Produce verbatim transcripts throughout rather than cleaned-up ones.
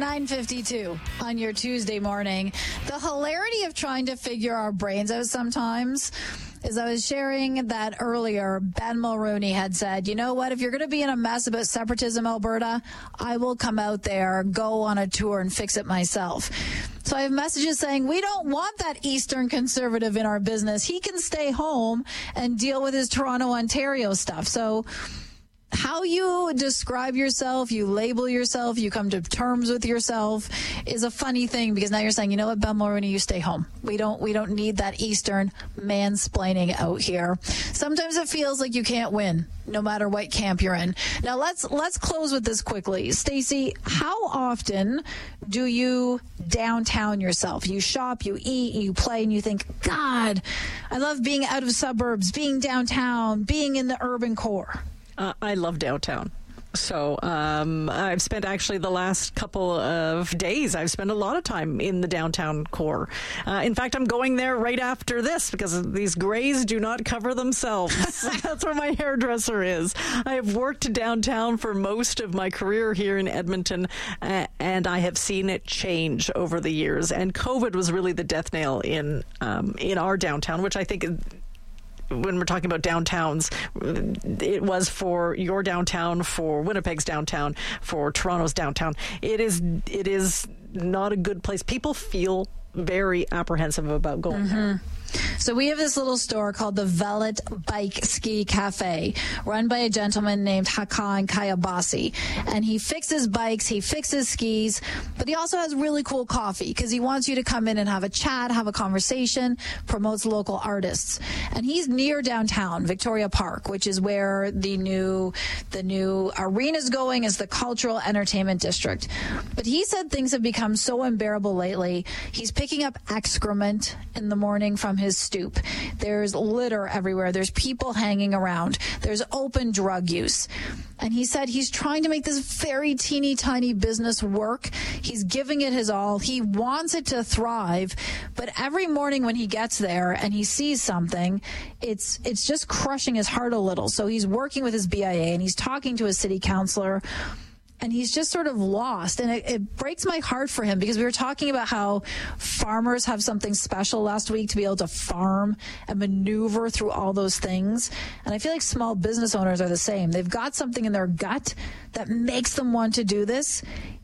nine fifty-two on your Tuesday morning. The hilarity of trying to figure our brains out sometimes is I was sharing that earlier, Ben Mulroney had said, you know what, if you're going to be in a mess about separatism, Alberta, I will come out there, go on a tour and fix it myself. So I have messages saying, we don't want that Eastern Conservative in our business. He can stay home and deal with his Toronto, Ontario stuff. So how you describe yourself, you label yourself, you come to terms with yourself is a funny thing, because now you're saying, you know what, Ben Mulroney, you stay home. We don't we don't need that Eastern mansplaining out here. Sometimes it feels like you can't win, no matter what camp you're in. Now let's let's close with this quickly. Stacey, how often do you downtown yourself? You shop, you eat, you play, and you think, God, I love being out of suburbs, being downtown, being in the urban core. Uh, I love downtown. So um, I've spent actually the last couple of days, I've spent a lot of time in the downtown core. Uh, in fact, I'm going there right after this because these grays do not cover themselves. That's where my hairdresser is. I have worked downtown for most of my career here in Edmonton, uh, and I have seen it change over the years. And COVID was really the death nail in um, in our downtown, which I think when we're talking about downtowns, it was for your downtown, for Winnipeg's downtown, for Toronto's downtown. It is it is not a good place. People feel very apprehensive about going mm-hmm. there. So we have this little store called the Velvet Bike Ski Cafe, run by a gentleman named Hakan Kayabasi. And he fixes bikes, he fixes skis, but he also has really cool coffee because he wants you to come in and have a chat, have a conversation, promotes local artists. And he's near downtown, Victoria Park, which is where the new the new arena's going, is the cultural entertainment district. But he said things have become so unbearable lately. He's picking up excrement in the morning from his stoop. There's litter everywhere. There's people hanging around. There's open drug use. And he said he's trying to make this very teeny tiny business work. He's giving it his all. He wants it to thrive. But every morning when he gets there and he sees something, it's it's just crushing his heart a little. So he's working with his B I A and he's talking to his city councillor. And he's just sort of lost. And it, it breaks my heart for him, because we were talking about how farmers have something special last week to be able to farm and maneuver through all those things. And I feel like small business owners are the same. They've got something in their gut that makes them want to do this,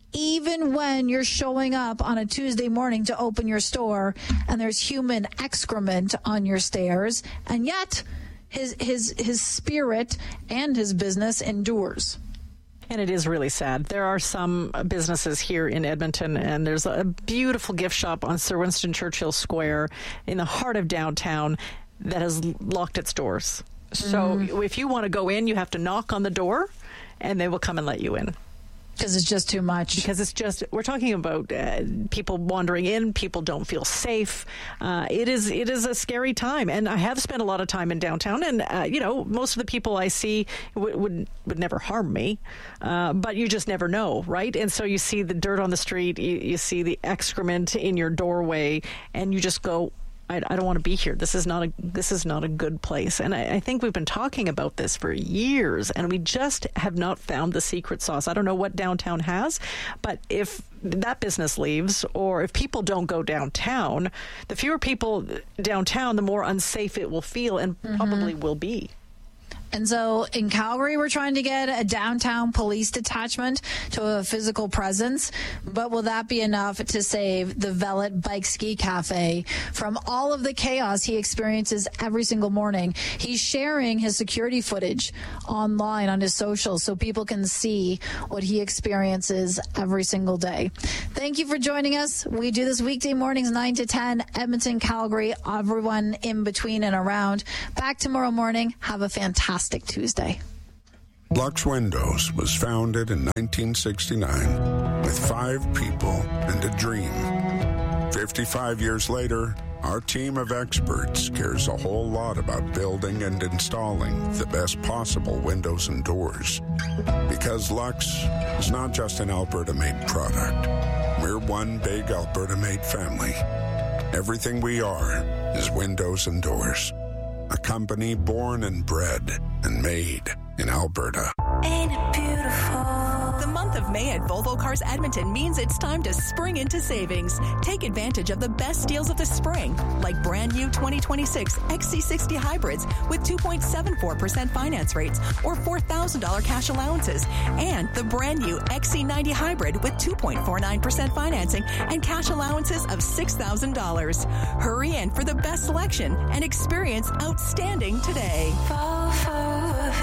even when you're showing up on a Tuesday morning to open your store and there's human excrement on your stairs. And yet his his his spirit and his business endures. And it is really sad. There are some businesses here in Edmonton, and there's a beautiful gift shop on Sir Winston Churchill Square in the heart of downtown that has locked its doors. So mm. if you want to go in, you have to knock on the door, and they will come and let you in. Because it's just too much. Because it's just, we're talking about uh, people wandering in, people don't feel safe. Uh, it is it is a scary time. And I have spent a lot of time in downtown, and, uh, you know, most of the people I see w- would would never harm me. Uh, but you just never know, right? And so you see the dirt on the street, you, you see the excrement in your doorway, and you just go, I, I don't want to be here. This is not a this is not a good place. And I, I think we've been talking about this for years, and we just have not found the secret sauce. I don't know what downtown has, but if that business leaves, or if people don't go downtown, the fewer people downtown, the more unsafe it will feel, and mm-hmm. probably will be. And so in Calgary, we're trying to get a downtown police detachment to a physical presence. But will that be enough to save the Velvet Bike Ski Cafe from all of the chaos he experiences every single morning? He's sharing his security footage online on his socials so people can see what he experiences every single day. Thank you for joining us. We do this weekday mornings, nine to ten, Edmonton, Calgary, everyone in between and around. Back tomorrow morning. Have a fantastic Tuesday. Lux Windows was founded in nineteen sixty-nine with five people and a dream. fifty-five years later, our team of experts cares a whole lot about building and installing the best possible windows and doors. Because Lux is not just an Alberta-made product. We're one big Alberta-made family. Everything we are is windows and doors. A company born and bred and made in Alberta. Ain't it beautiful? The month of of May at Volvo Cars Edmonton means it's time to spring into savings. Take advantage of the best deals of the spring, like brand new twenty twenty-six X C sixty hybrids with two point seven four percent finance rates or four thousand dollars cash allowances, and the brand new X C ninety hybrid with two point four nine percent financing and cash allowances of six thousand dollars. Hurry in for the best selection and experience outstanding today. Volvo of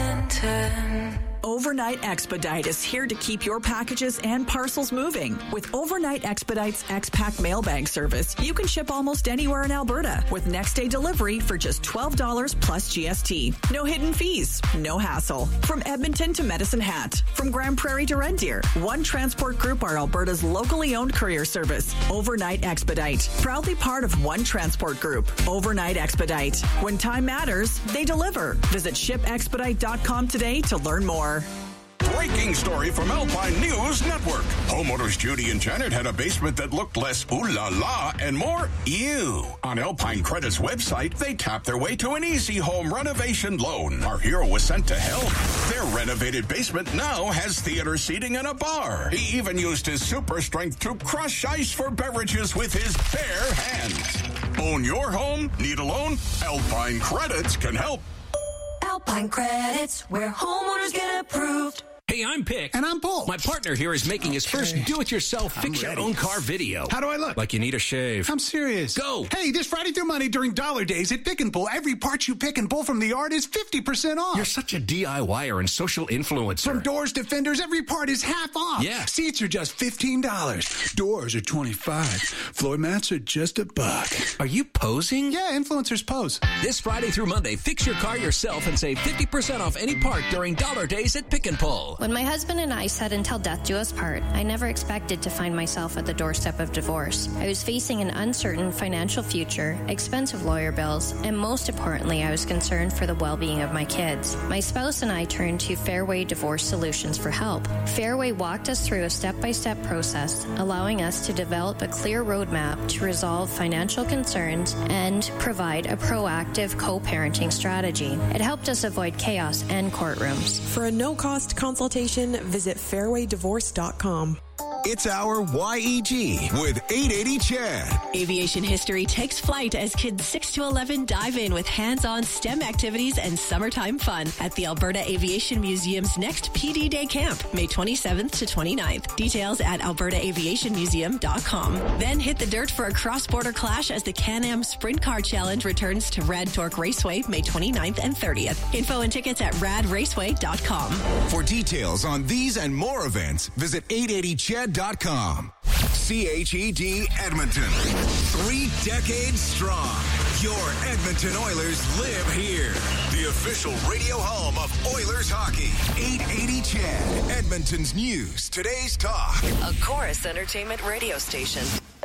Edmonton. Overnight Expedite is here to keep your packages and parcels moving. With Overnight Expedite's X-Pack mailbag service, you can ship almost anywhere in Alberta with next-day delivery for just twelve dollars plus G S T. No hidden fees, no hassle. From Edmonton to Medicine Hat, from Grand Prairie to Red Deer, One Transport Group are Alberta's locally owned courier service. Overnight Expedite, proudly part of One Transport Group. Overnight Expedite. When time matters, they deliver. Visit ship expedite dot com today to learn more. Breaking story from Alpine News Network. Homeowners Judy and Janet had a basement that looked less ooh la la and more ew. On Alpine Credit's website, they tapped their way to an easy home renovation loan. Our hero was sent to help. Their renovated basement now has theater seating and a bar. He even used his super strength to crush ice for beverages with his bare hands. Own your home? Need a loan? Alpine Credits can help. Alpine Credits, where homeowners get approved. Hey, I'm Pick. And I'm Paul. My partner here is making his first do-it-yourself fix-your-own-car video. How do I look? Like you need a shave. I'm serious. Go. Hey, this Friday through Monday during Dollar Days at Pick and Pull, every part you pick and pull from the yard is fifty percent off. You're such a DIYer and social influencer. From doors to fenders, every part is half off. Yeah. Seats are just fifteen dollars. Doors are twenty-five dollars. Floor mats are just a buck. Are you posing? Yeah, influencers pose. This Friday through Monday, fix your car yourself and save fifty percent off any part during Dollar Days at Pick and Pull. When my husband and I said until death do us part, I never expected to find myself at the doorstep of divorce. I was facing an uncertain financial future, expensive lawyer bills, and most importantly, I was concerned for the well-being of my kids. My spouse and I turned to Fairway Divorce Solutions for help. Fairway walked us through a step-by-step process, allowing us to develop a clear roadmap to resolve financial concerns and provide a proactive co-parenting strategy. It helped us avoid chaos and courtrooms. For a no-cost consultation, visit fairway divorce dot com. It's our Y E G with eight eighty Chad. Aviation history takes flight as kids six to eleven dive in with hands-on STEM activities and summertime fun at the Alberta Aviation Museum's next P D Day Camp, May twenty-seventh to twenty-ninth. Details at alberta aviation museum dot com. Then hit the dirt for a cross-border clash as the Can-Am Sprint Car Challenge returns to Rad Torque Raceway, May twenty-ninth and thirtieth. Info and tickets at rad raceway dot com. For details on these and more events, visit eight eighty chad dot com. C H E D Edmonton. Three decades strong. Your Edmonton Oilers live here. The official radio home of Oilers hockey. eight eighty Chad. Edmonton's news. Today's talk. A Chorus Entertainment radio station.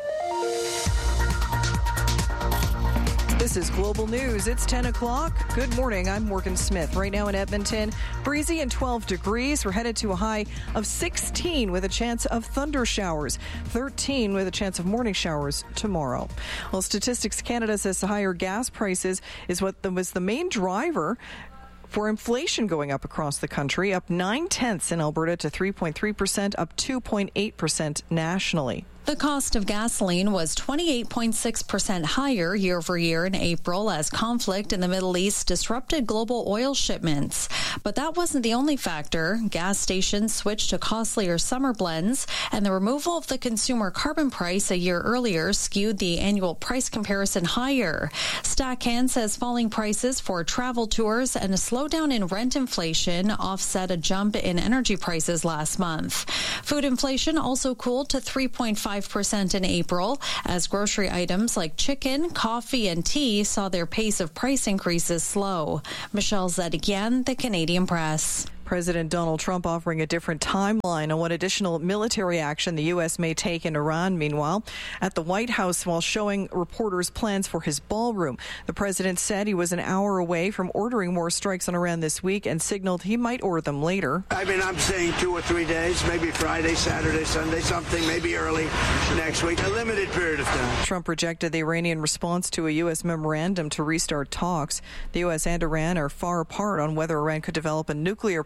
This is Global News. It's ten o'clock. Good morning. I'm Morgan Smith. Right now in Edmonton, breezy and twelve degrees. We're headed to a high of sixteen with a chance of thunder showers, thirteen with a chance of morning showers tomorrow. Well, Statistics Canada says the higher gas prices is what was the main driver for inflation going up across the country, up nine tenths in Alberta to three point three percent, up two point eight percent nationally. The cost of gasoline was twenty-eight point six percent higher year over year in April as conflict in the Middle East disrupted global oil shipments. But that wasn't the only factor. Gas stations switched to costlier summer blends, and the removal of the consumer carbon price a year earlier skewed the annual price comparison higher. Stackhand says falling prices for travel tours and a slowdown in rent inflation offset a jump in energy prices last month. Food inflation also cooled to three point five percent in April as grocery items like chicken, coffee, and tea saw their pace of price increases slow. Michelle Zedikian, The Canadian Press. President Donald Trump offering a different timeline on what additional military action the U S may take in Iran. Meanwhile, at the White House, while showing reporters plans for his ballroom, the president said he was an hour away from ordering more strikes on Iran this week and signaled he might order them later. I mean, I'm saying two or three days, maybe Friday, Saturday, Sunday, something, maybe early next week, a limited period of time. Trump rejected the Iranian response to a U S memorandum to restart talks. The U S and Iran are far apart on whether Iran could develop a nuclear program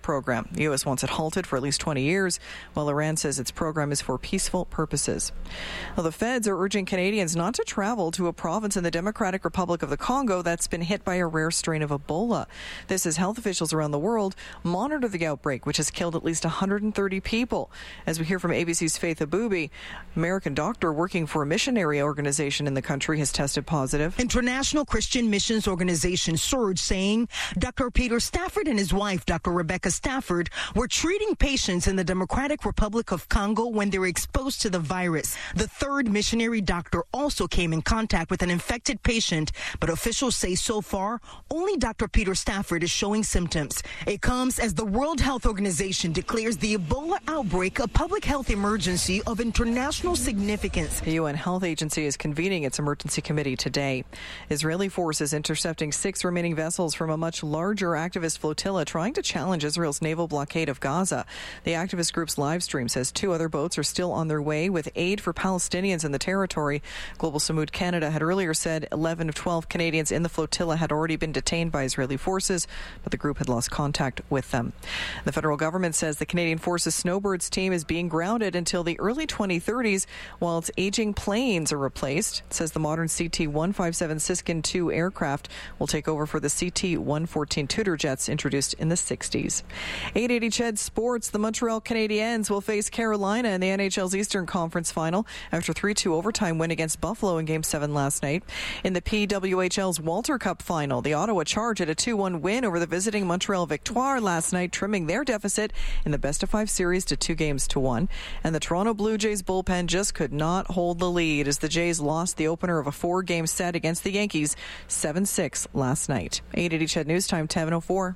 program. The U S wants it halted for at least twenty years, while Iran says its program is for peaceful purposes. Well, the feds are urging Canadians not to travel to a province in the Democratic Republic of the Congo that's been hit by a rare strain of Ebola. This as health officials around the world monitor the outbreak, which has killed at least one hundred thirty people. As we hear from A B C's Faith Abubi, American doctor working for a missionary organization in the country has tested positive. International Christian Missions Organization Surge saying Doctor Peter Stafford and his wife, Doctor Rebecca Stafford, were treating patients in the Democratic Republic of Congo when they were exposed to the virus. The third missionary doctor also came in contact with an infected patient, but officials say so far only Doctor Peter Stafford is showing symptoms. It comes as the World Health Organization declares the Ebola outbreak a public health emergency of international significance. The U N Health Agency is convening its emergency committee today. Israeli forces intercepting six remaining vessels from a much larger activist flotilla trying to challenge Israel's naval blockade of Gaza. The activist group's live stream says two other boats are still on their way with aid for Palestinians in the territory. Global Samud Canada had earlier said eleven of twelve Canadians in the flotilla had already been detained by Israeli forces, but the group had lost contact with them. The federal government says the Canadian Forces Snowbirds team is being grounded until the early twenty thirties while its aging planes are replaced. It says the modern C T one fifty-seven Siskin two aircraft will take over for the C T one fourteen Tudor jets introduced in the sixties. eight eighty C H E D Sports, the Montreal Canadiens will face Carolina in the N H L's Eastern Conference Final after three two overtime win against Buffalo in Game seven last night. In the P W H L's Walter Cup Final, the Ottawa Charge had a two one win over the visiting Montreal Victoire last night, trimming their deficit in the best-of-five series to two games to one. And the Toronto Blue Jays bullpen just could not hold the lead as the Jays lost the opener of a four-game set against the Yankees seven six last night. eight eighty C H E D News Time, ten oh four.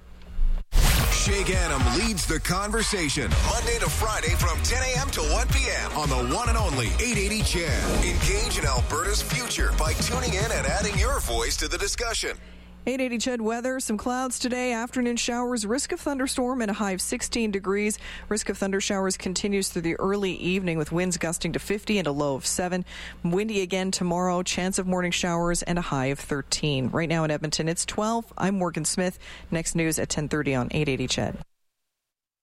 Shake Adam leads the conversation Monday to Friday from ten a.m. to one p.m. on the one and only eight eighty C H E D. Engage in Alberta's future by tuning in and adding your voice to the discussion. eight eighty C H E D weather, some clouds today, afternoon showers, risk of thunderstorm and a high of sixteen degrees. Risk of thunder showers continues through the early evening with winds gusting to fifty and a low of seven. Windy again tomorrow, chance of morning showers and a high of thirteen. Right now in Edmonton, it's twelve. I'm Morgan Smith. Next news at ten thirty on eight eighty C H E D.